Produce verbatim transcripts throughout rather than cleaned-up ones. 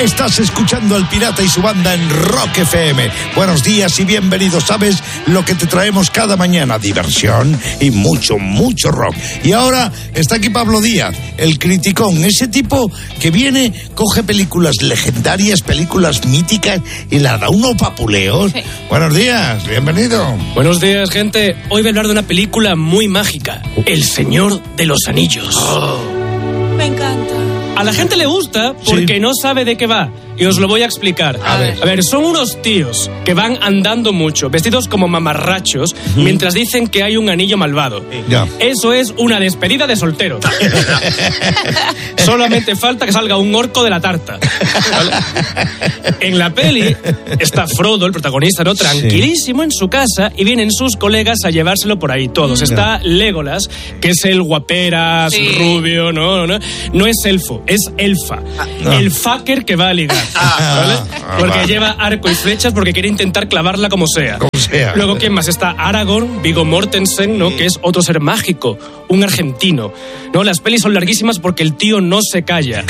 Estás escuchando al Pirata y su banda en Rock F M. Buenos días y bienvenidos. ¿Sabes lo que te traemos cada mañana? Diversión y mucho, mucho rock. Y ahora está aquí Pablo Díaz, el criticón, ese tipo que viene, coge películas legendarias, películas míticas y las da unos papuleos. Sí. Buenos días, bienvenido. Buenos días, gente. Hoy voy a hablar de una película muy mágica, El Señor de los Anillos. Oh. Me encanta. A la gente le gusta porque sí. no sabe de qué va. Y os lo voy a explicar. A ver. A ver, son unos tíos que van andando mucho, vestidos como mamarrachos, uh-huh. mientras dicen que hay un anillo malvado. Yeah. Eso es una despedida de soltero. Solamente falta que salga un orco de la tarta. ¿Vale? En la peli está Frodo, el protagonista, ¿no? Tranquilísimo sí. en su casa, y vienen sus colegas a llevárselo por ahí todos. Está Legolas, que es el guaperas, sí. rubio, ¿no? ¿no? No es elfo, es elfa. Ah, no. El fucker que va a ligar. ¿Vale? Ah, porque vale. lleva arco y flechas porque quiere intentar clavarla como sea. Como sea. Luego, ¿quién más? Está Aragorn, Viggo Mortensen, ¿no? Sí. Que es otro ser mágico, un argentino. ¿No? Las pelis son larguísimas porque el tío no se calla.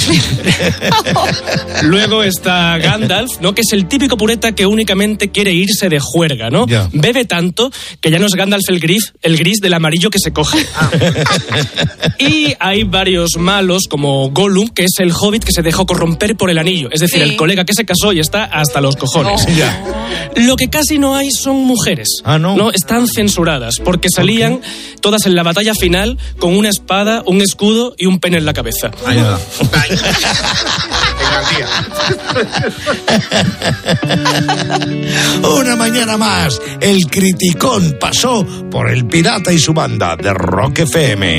Luego está Gandalf, ¿no? Que es el típico pureta que únicamente quiere irse de juerga, ¿no? Yeah. Bebe tanto que ya no es Gandalf el gris, el gris del amarillo que se coge. Y hay varios malos como Gollum, que es el hobbit que se dejó corromper por el anillo. Es decir, sí. el colega que se casó y está hasta los cojones. No. Ya. Lo que casi no hay son mujeres. Ah, no. No, están censuradas porque salían ¿por qué? Todas en la batalla final con una espada, un escudo y un pene en la cabeza. Ay, no. Una mañana más, el criticón pasó por el Pirata y su banda de Rock F M.